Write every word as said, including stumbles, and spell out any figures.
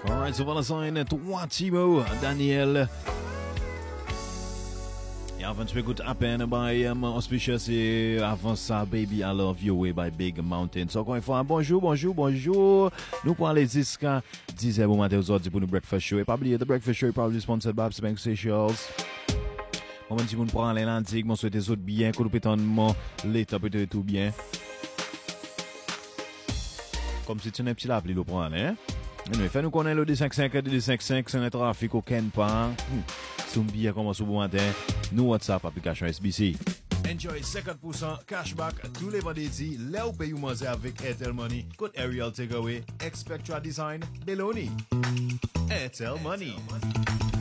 Alright, so Valentine, toi Timo, Daniel. Et avant tu écoutes à peine by um, Auspicious et avant ça Baby I Love You Way by Big Mountain. So encore une fois, bonjour, bonjour, bonjour. Nous prenons les jusqu'à dix heures bon matin aujourd'hui pour nous Breakfast Show. Et pas oublier, The Breakfast Show est probably sponsored by Bank Seychelles. Moment si vous nous prenez les lundis, mon souhaite les autres bien, que nous pétons l'état peut être tout bien. Comme si tu n'es petit là, appelé le prendre, hein? Mais fais-nous connaître le deux cinq cinq, deux cinq cinq, c'est un trafic aucun pas. C'est un billet comme ce bon matin. Nous, WhatsApp, application S B C. Enjoy cinquante pour cent cashback tous les vendredis. Là où paye ou manger avec Airtel Money. Code Ariel Takeaway. Expectra Design. Beloni. Airtel Money. Airtel Money.